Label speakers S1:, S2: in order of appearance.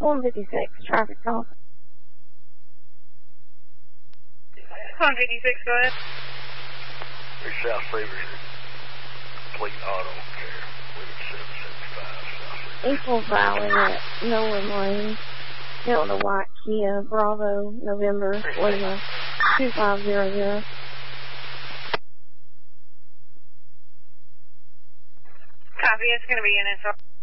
S1: 156, traffic call.
S2: 156, go ahead.
S3: There's South Severs, complete auto care, living 775 South Severs.
S1: Equal Valley at Nolan Lane. Held a white Kia Bravo, November, Lima, 2500.
S2: Copy, it's going to be in SR.